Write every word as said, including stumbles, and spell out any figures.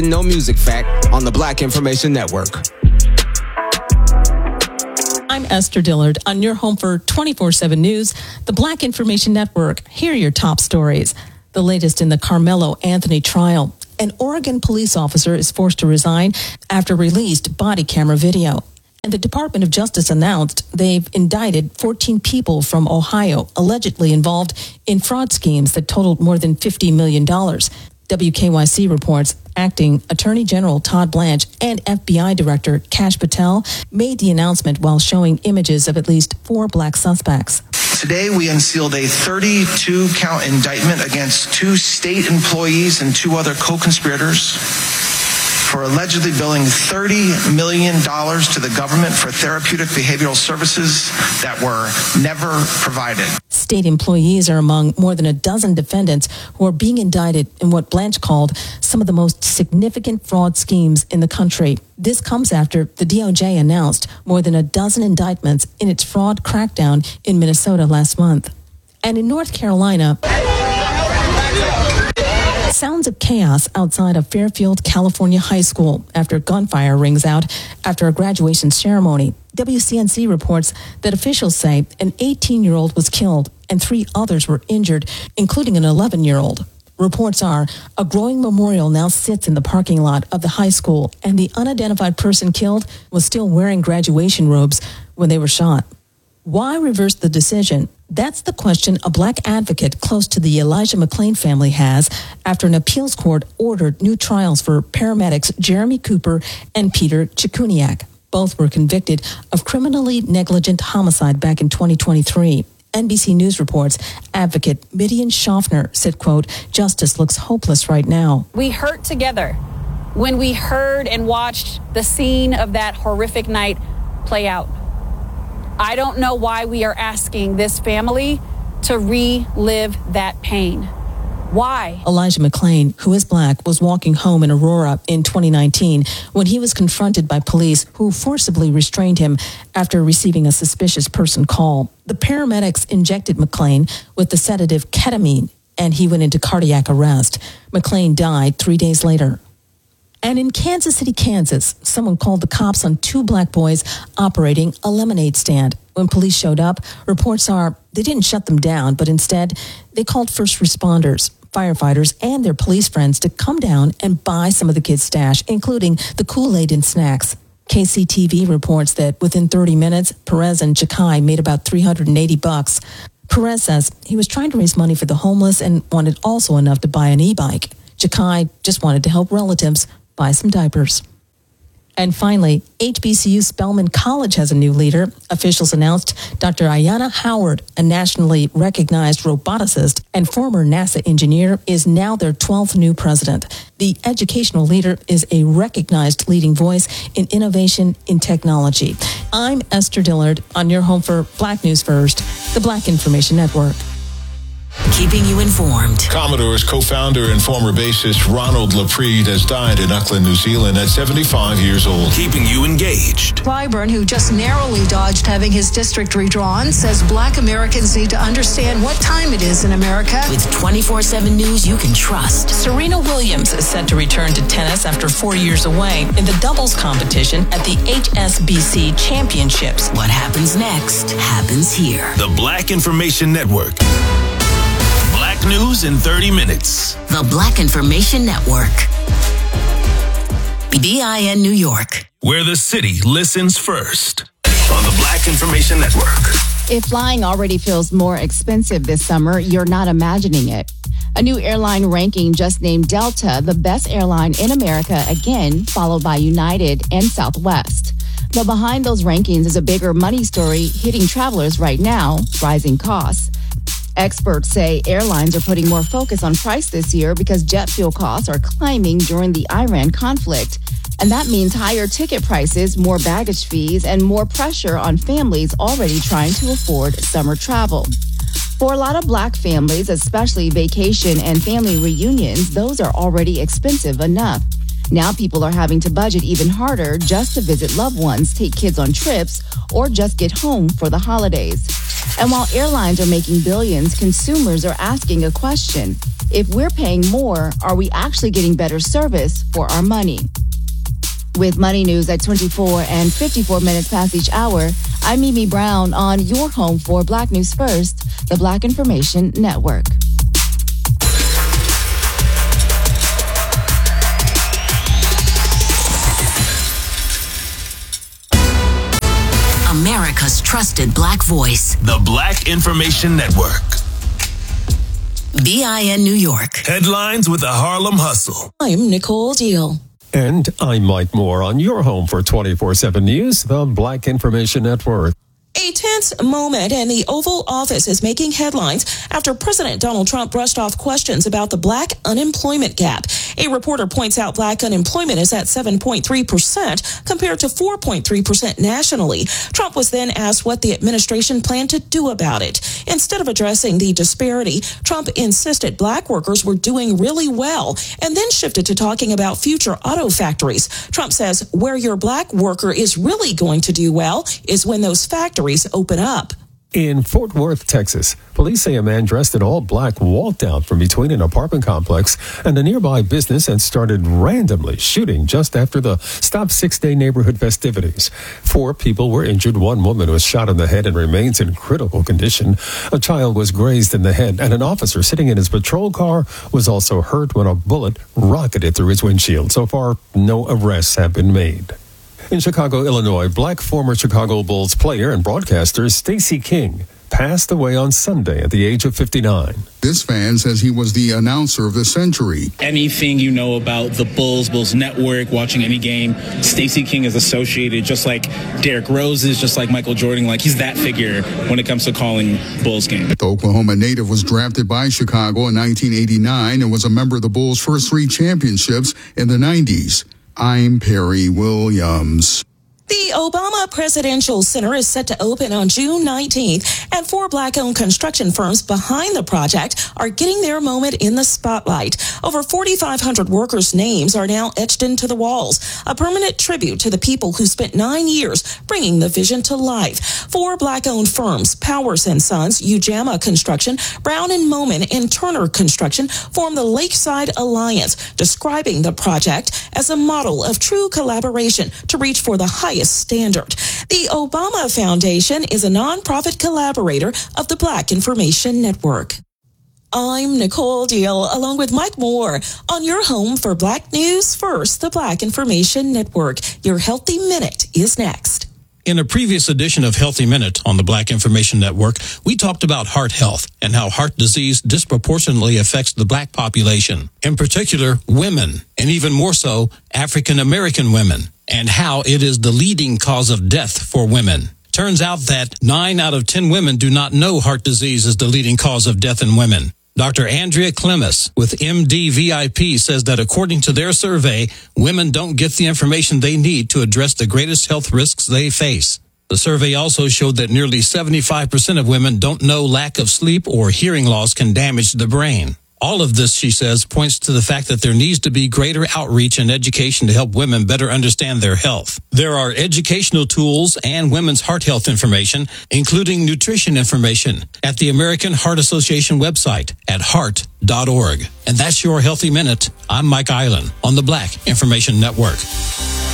No Music Fact on the Black Information Network. I'm Esther Dillard on your home for twenty-four seven News, the Black Information Network. Here are your top stories. The latest in the Carmelo Anthony trial. An Oregon police officer is forced to resign after released body camera video. And the Department of Justice announced they've indicted fourteen people from Ohio allegedly involved in fraud schemes that totaled more than fifty million dollars. W K Y C reports Acting Attorney General Todd Blanche and F B I Director Kash Patel made the announcement while showing images of at least four black suspects. Today, we unsealed a thirty-two count indictment against two state employees and two other co-conspirators for allegedly billing thirty million dollars to the government for therapeutic behavioral services that were never provided. State employees are among more than a dozen defendants who are being indicted in what Blanche called some of the most significant fraud schemes in the country. This comes after the D O J announced more than a dozen indictments in its fraud crackdown in Minnesota last month. And in North Carolina, sounds of chaos outside of Fairfield, California High School after gunfire rings out after a graduation ceremony. W C N C reports that officials say an eighteen-year-old was killed and three others were injured, including an eleven-year-old. Reports are a growing memorial now sits in the parking lot of the high school, and the unidentified person killed was still wearing graduation robes when they were shot. Why reverse the decision? That's the question a black advocate close to the Elijah McClain family has after an appeals court ordered new trials for paramedics Jeremy Cooper and Peter Chikuniak. Both were convicted of criminally negligent homicide back in twenty twenty-three. N B C News reports advocate Midian Schaffner said, quote, "Justice looks hopeless right now." We hurt together when we heard and watched the scene of that horrific night play out. I don't know why we are asking this family to relive that pain. Why? Elijah McClain, who is black, was walking home in Aurora in twenty nineteen when he was confronted by police who forcibly restrained him after receiving a suspicious person call. The paramedics injected McClain with the sedative ketamine, and he went into cardiac arrest. McClain died three days later. And in Kansas City, Kansas, someone called the cops on two black boys operating a lemonade stand. When police showed up, reports are they didn't shut them down, but instead they called first responders, firefighters, and their police friends to come down and buy some of the kids' stash, including the Kool-Aid and snacks. K C T V reports that within thirty minutes, Perez and Chakai made about three hundred eighty bucks. Perez says he was trying to raise money for the homeless and wanted also enough to buy an e-bike. Chakai just wanted to help relatives buy some diapers. And finally, H B C U Spelman College has a new leader. Officials announced Doctor Ayanna Howard, a nationally recognized roboticist and former NASA engineer, is now their twelfth new president. The educational leader is a recognized leading voice in innovation in technology. I'm Esther Dillard on your home for Black News First, the Black Information Network. Keeping you informed. Commodore's co-founder and former bassist Ronald Laprede has died in Auckland, New Zealand at seventy-five years old. Keeping you engaged. Clyburn, who just narrowly dodged having his district redrawn, says black Americans need to understand what time it is in America. With twenty-four seven News you can trust. Serena Williams is set to return to tennis after four years away in the doubles competition at the H S B C Championships. What happens next happens here. The Black Information Network. Black News in thirty minutes. The Black Information Network. B I N New York. Where the city listens first. On the Black Information Network. If flying already feels more expensive this summer, you're not imagining it. A new airline ranking just named Delta the best airline in America again, followed by United and Southwest. But behind those rankings is a bigger money story hitting travelers right now, rising costs. Experts say airlines are putting more focus on price this year because jet fuel costs are climbing during the Iran conflict. And that means higher ticket prices, more baggage fees, and more pressure on families already trying to afford summer travel. For a lot of black families, especially vacation and family reunions, those are already expensive enough. Now people are having to budget even harder just to visit loved ones, take kids on trips, or just get home for the holidays. And while airlines are making billions, consumers are asking a question. If we're paying more, are we actually getting better service for our money? With Money News at twenty-four and fifty-four minutes past each hour, I'm Mimi Brown on your home for Black News First, the Black Information Network. America's trusted Black voice. The Black Information Network. B I N New York. Headlines with the Harlem Hustle. I'm Nicole Deal. And I'm Mike Moore on your home for twenty-four seven News, the Black Information Network. A tense moment, and the Oval Office is making headlines after President Donald Trump brushed off questions about the black unemployment gap. A reporter points out black unemployment is at seven point three percent compared to four point three percent nationally. Trump was then asked what the administration planned to do about it. Instead of addressing the disparity, Trump insisted black workers were doing really well and then shifted to talking about future auto factories. Trump says where your black worker is really going to do well is when those factories open up. In Fort Worth, Texas, police say a man dressed in all black walked out from between an apartment complex and a nearby business and started randomly shooting just after the Stop Six-Day neighborhood festivities. Four people were injured. One woman was shot in the head and remains in critical condition. A child was grazed in the head, and an officer sitting in his patrol car was also hurt when a bullet rocketed through his windshield. So far, no arrests have been made. In Chicago, Illinois, black former Chicago Bulls player and broadcaster Stacey King passed away on Sunday at the age of fifty-nine. This fan says he was the announcer of the century. Anything you know about the Bulls, Bulls Network, watching any game, Stacey King is associated just like Derrick Rose is, just like Michael Jordan. Like, he's that figure when it comes to calling Bulls games. The Oklahoma native was drafted by Chicago in nineteen eighty-nine and was a member of the Bulls' first three championships in the nineties. I'm Perry Williams. The Obama Presidential Center is set to open on June nineteenth, and four black-owned construction firms behind the project are getting their moment in the spotlight. Over forty-five hundred workers' names are now etched into the walls, a permanent tribute to the people who spent nine years bringing the vision to life. Four black-owned firms, Powers and Sons, Ujamaa Construction, Brown and Moman, and Turner Construction, form the Lakeside Alliance, describing the project as a model of true collaboration to reach for the highest standard. The Obama Foundation is a nonprofit collaborator of the Black Information Network. I'm Nicole Deal, along with Mike Moore, on your home for Black News First, the Black Information Network. Your Healthy Minute is next. In a previous edition of Healthy Minute on the Black Information Network, we talked about heart health and how heart disease disproportionately affects the black population, in particular women, and even more so African American women, and how it is the leading cause of death for women. Turns out that nine out of ten women do not know heart disease is the leading cause of death in women. Doctor Andrea Clemis with M D V I P says that according to their survey, women don't get the information they need to address the greatest health risks they face. The survey also showed that nearly seventy-five percent of women don't know lack of sleep or hearing loss can damage the brain. All of this, she says, points to the fact that there needs to be greater outreach and education to help women better understand their health. There are educational tools and women's heart health information, including nutrition information, at the American Heart Association website at heart dot org. And that's your Healthy Minute. I'm Mike Island on the Black Information Network.